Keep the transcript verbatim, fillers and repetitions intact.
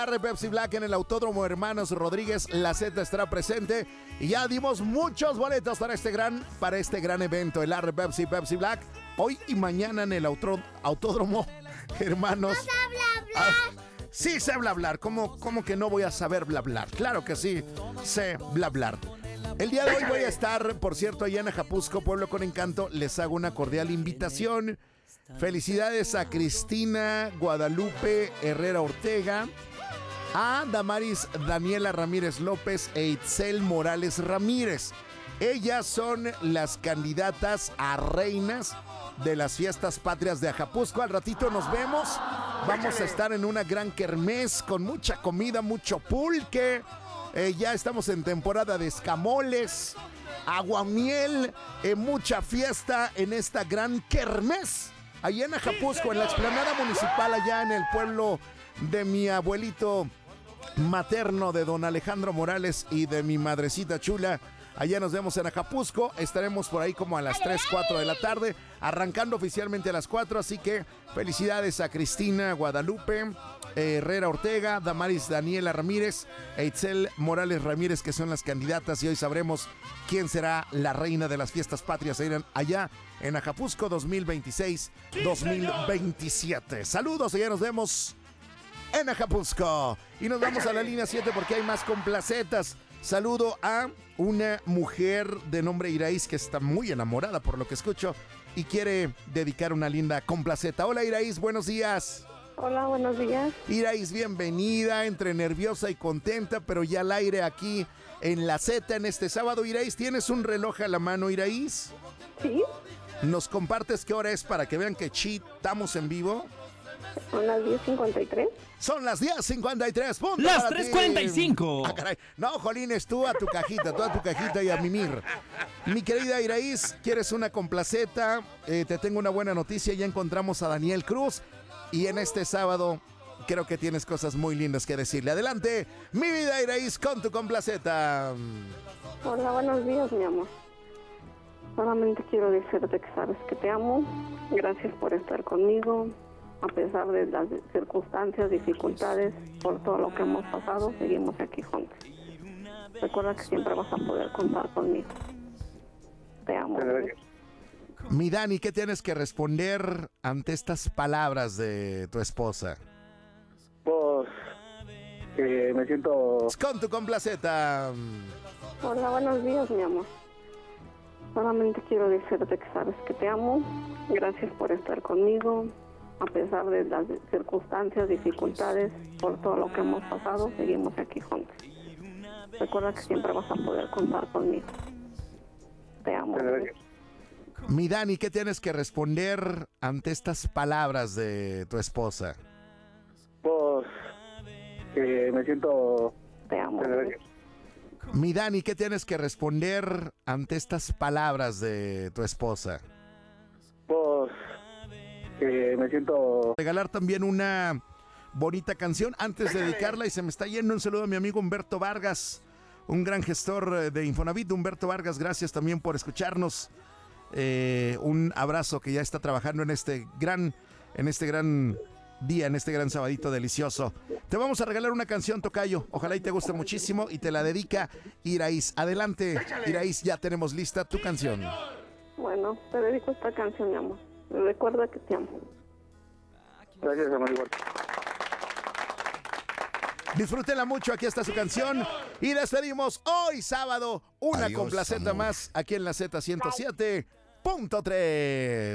Pepsi Black en el Autódromo Hermanos Rodríguez, la Z estará presente y ya dimos muchos boletos para este gran, para este gran evento, el R Pepsi Pepsi Black, hoy y mañana en el autro, Autódromo Hermanos. ¿No sé bla bla? Ah, sí sé bla bla, ¿cómo, ¿cómo que no voy a saber bla bla? Claro que sí, sé bla bla. El día de hoy voy a estar, por cierto, allá en Ajapuzco, Pueblo con Encanto. Les hago una cordial invitación. Felicidades a Cristina Guadalupe Herrera Ortega, a Damaris Daniela Ramírez López e Itzel Morales Ramírez. Ellas son las candidatas a reinas de las fiestas patrias de Ajapuzco. Al ratito nos vemos. Vamos a estar en una gran kermés con mucha comida, mucho pulque. Eh, ya estamos en temporada de escamoles, aguamiel, eh, mucha fiesta en esta gran kermés. Allá en Ajapuzco, en la explanada municipal, allá en el pueblo de mi abuelito materno, de don Alejandro Morales, y de mi madrecita chula. Allá nos vemos en Ajapuzco. Estaremos por ahí como a las tres, cuatro de la tarde, arrancando oficialmente a las cuatro. Así que felicidades a Cristina Guadalupe eh, Herrera Ortega, Damaris Daniela Ramírez e Itzel Morales Ramírez, que son las candidatas, y hoy sabremos quién será la reina de las fiestas patrias allá en Ajapuzco dos mil veintiséis dos mil veintisiete. Saludos, allá nos vemos en Ajapuzco. Y nos vamos a la línea siete porque hay más complacetas. Saludo a una mujer de nombre Iraís que está muy enamorada por lo que escucho y quiere dedicar una linda complaceta. Hola Iraís, buenos días. Hola, buenos días. Iraís, bienvenida, entre nerviosa y contenta, pero ya al aire aquí en la Z en este sábado. Iraís, ¿tienes un reloj a la mano, Iraís? Sí. ¿Nos compartes qué hora es para que vean que chi, estamos en vivo? Son las diez cincuenta y tres. Son las diez cincuenta y tres. Punto las para tres ti. cuarenta y cinco. Ah, caray. No, Jolines, tú a tu cajita, tú a tu cajita y a mimir. Mi querida Iraís, ¿quieres una complaceta? Eh, te tengo una buena noticia, ya encontramos a Daniel Cruz y en este sábado creo que tienes cosas muy lindas que decirle. Adelante, mi vida Iraís, con tu complaceta. Hola, buenos días, mi amor. Solamente quiero decirte que sabes que te amo. Gracias por estar conmigo. A pesar de las circunstancias, dificultades, por todo lo que hemos pasado, seguimos aquí juntos. Recuerda que siempre vas a poder contar conmigo. Te amo. Mi Dani, ¿qué tienes que responder ante estas palabras de tu esposa? Pues que me siento... Con tu complaceta. Hola, buenos días, mi amor. Solamente quiero decirte que sabes que te amo. Gracias por estar conmigo. A pesar de las circunstancias, dificultades, por todo lo que hemos pasado, seguimos aquí juntos. Recuerda que siempre vas a poder contar conmigo. Te amo. Mi Dani, ¿qué tienes que responder ante estas palabras de tu esposa? Pues que me siento... Te amo. Mi Dani, ¿qué tienes que responder ante estas palabras de tu esposa? Pues que me siento... Regalar también una bonita canción antes de dedicarla, y se me está yendo un saludo a mi amigo Humberto Vargas, un gran gestor de Infonavit. Humberto Vargas, gracias también por escucharnos. Eh, un abrazo, que ya está trabajando en este gran, en este gran día, en este gran sabadito delicioso. Te vamos a regalar una canción, tocayo. Ojalá y te guste muchísimo y te la dedica Iraís. Adelante, Iraís, ya tenemos lista tu canción. Bueno, te dedico esta canción, mi amor. Recuerda que te amo. Gracias, amor, igual. Disfrútenla mucho, aquí está su canción. Y despedimos hoy sábado una Adiós, complaceta amor. más aquí en la Z ciento siete punto tres.